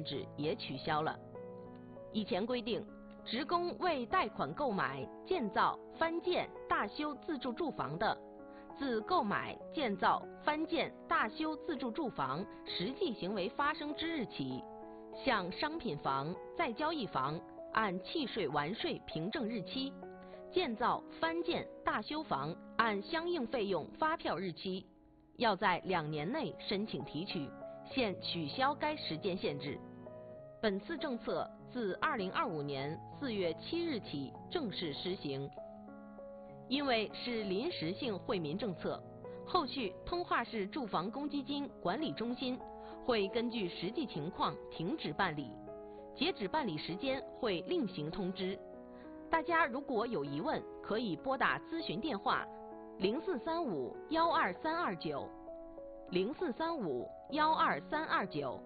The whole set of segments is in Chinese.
制也取消了。以前规定，职工为贷款购买、建造、翻建、大修自住住房的，自购买、建造、翻建、大修自住住房实际行为发生之日起，向商品房、再交易房按契税完税凭证日期，建造、翻建、大修房按相应费用发票日期，要在2年内申请提取，现取消该时间限制。本次政策自2025年4月7日起正式施行。因为是临时性惠民政策，后续通化市住房公积金管理中心会根据实际情况停止办理，截止办理时间会另行通知。大家如果有疑问，可以拨打咨询电话0435-12329 0435-12329。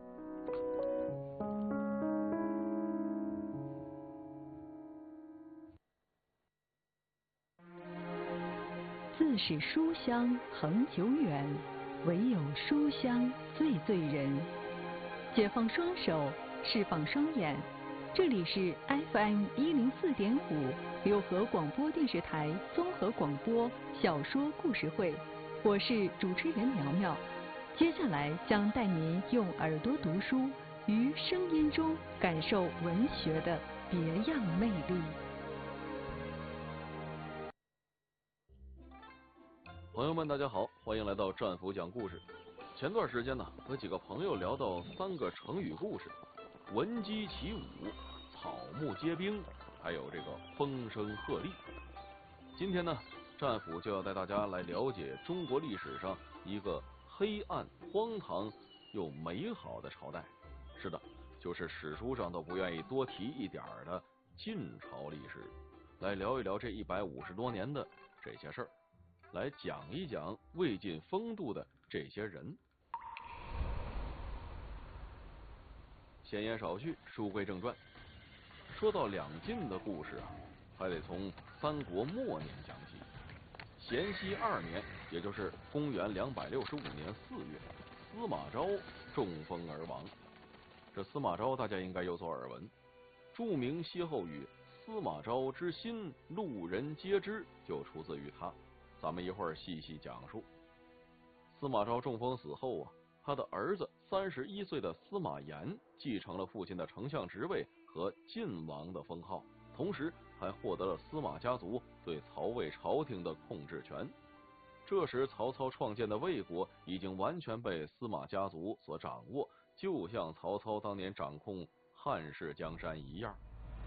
自是书香恒久远，唯有书香最醉人。解放双手，释放双眼，这里是 FM104.5六合广播电视台综合广播小说故事会，我是主持人苗苗。接下来将带您用耳朵读书，于声音中感受文学的别样魅力。 朋友们大家好，欢迎来到战斧讲故事。前段时间呢，和几个朋友聊到3个成语故事，闻鸡起舞、草木皆兵，还有这个风声鹤唳。今天呢，战斧就要带大家来了解中国历史上一个黑暗、荒唐又美好的朝代。是的，就是史书上都不愿意多提一点的晋朝历史。来聊一聊这150多年的这些事儿，来讲一讲魏晋风度的这些人。闲言少叙，书归正传。说到两晋的故事啊，还得从三国末年讲起。咸熙2年，也就是公元265年4月，司马昭中风而亡。这司马昭大家应该有所耳闻，著名歇后语“司马昭之心，路人皆知”就出自于他。咱们一会儿细细讲述。司马昭中风死后啊，他的儿子31岁的司马炎继承了父亲的丞相职位和晋王的封号，同时还获得了司马家族对曹魏朝廷的控制权。这时曹操创建的魏国已经完全被司马家族所掌握，就像曹操当年掌控汉室江山一样。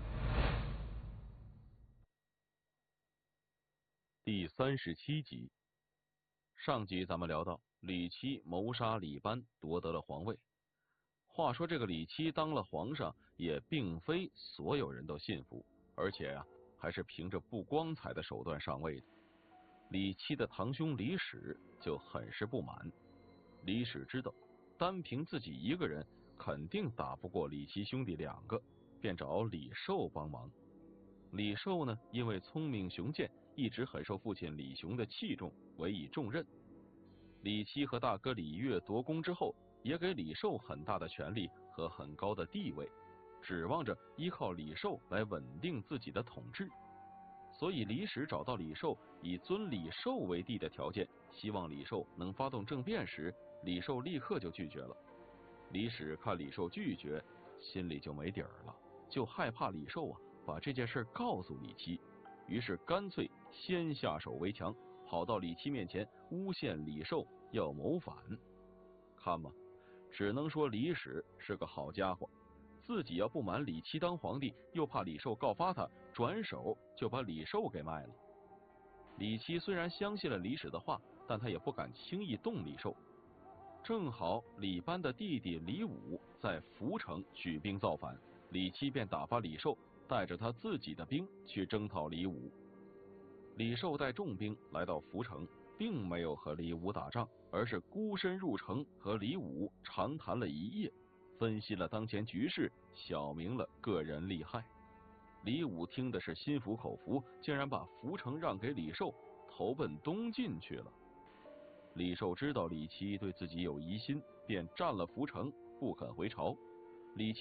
第37集，上集咱们聊到李七谋杀李班，夺得了皇位。话说这个李七当了皇上，也并非所有人都信服，而且啊，还是凭着不光彩的手段上位的。李七的堂兄李史就很是不满。李史知道单凭自己一个人肯定打不过李七兄弟2个，便找李寿帮忙。李寿呢，因为聪明雄健，一直很受父亲李雄的器重，委以重任。李七和大哥李岳夺功之后，也给李寿很大的权力和很高的地位，指望着依靠李寿来稳定自己的统治。所以李史找到李寿，以尊李寿为帝的条件，希望李寿能发动政变时，李寿立刻就拒绝了。李史看李寿拒绝，心里就没底儿了，就害怕李寿啊把这件事告诉李七，于是干脆先下手为强，跑到李七面前诬陷李寿要谋反。看吧，只能说李史是个好家伙，自己要不满李七当皇帝，又怕李寿告发他，转手就把李寿给卖了。李七虽然相信了李史的话，但他也不敢轻易动李寿。正好李班的弟弟李武在涪城举兵造反，李七便打发李寿带着他自己的兵去征讨李武。李寿带重兵来到涪城，并没有和李武打仗，而是孤身入城和李武长谈了一夜，分析了当前局势，小明了个人利害。李武听的是心服口服，竟然把涪城让给李寿，投奔东晋去了。李寿知道李七对自己有疑心，便占了涪城，不肯回朝。李七